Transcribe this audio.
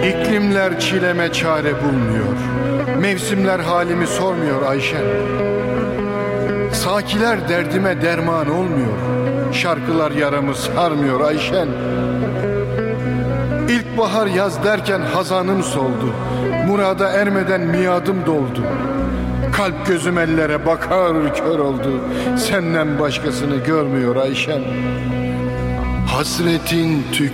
İklimler çileme çare bulmuyor, mevsimler halimi sormuyor Ayşen. Sakiler derdime derman olmuyor, şarkılar yaramı sarmıyor Ayşen. İlkbahar yaz derken hazanım soldu, murada ermeden miadım doldu. Kalp gözüm ellere bakar kör oldu, senden başkasını görmüyor Ayşen. Hasretin